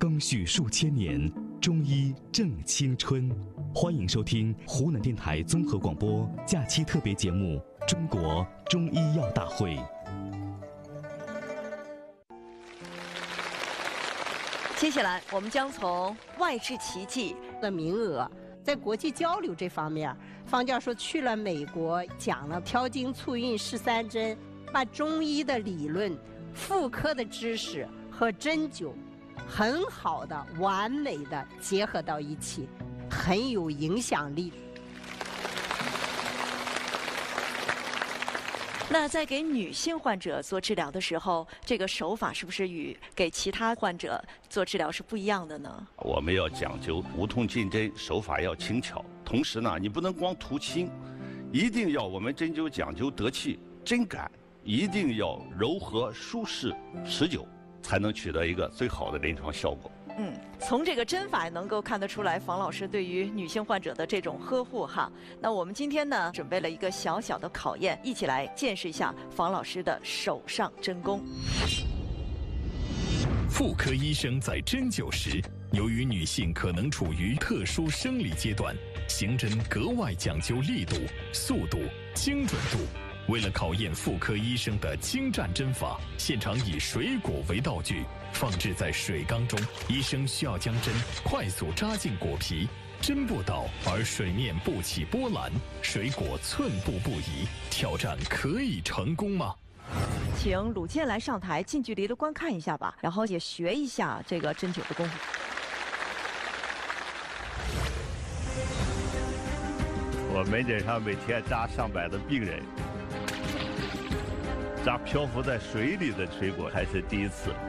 更续数千年，中医正青春。欢迎收听湖南电台综合广播假期特别节目《中国中医药大会》。 接下来，我们将从外治奇迹的名额，在国际交流这方面，方教授去了美国，讲了调经促孕13针，把中医的理论、妇科的知识和针灸很好的、完美的结合到一起，很有影响力。 那在给女性患者做治疗的时候，这个手法是不是与给其他患者做治疗是不一样的呢？ 我们要讲究无痛进针，手法要轻巧，同时呢，你不能光图轻，一定要我们针灸讲究得气、针感，一定要柔和、舒适、持久，才能取得一个最好的临床效果。 从这个针法能够看得出来，房老师对于女性患者的这种呵护哈。那我们今天呢，准备了一个小小的考验，一起来见识一下房老师的手上针功。 妇科医生在针灸时，由于女性可能处于特殊生理阶段，行针格外讲究力度、速度、精准度。为了考验妇科医生的精湛针法，现场以水果为道具，放置在水缸中。医生需要将针快速扎进果皮，针不倒，而水面不起波澜，水果寸步不移。挑战可以成功吗？ 请鲁健来上台，近距离的观看一下吧，然后也学一下这个针灸的功夫。 我门诊上每天扎上百的病人，扎漂浮在水里的水果还是第一次。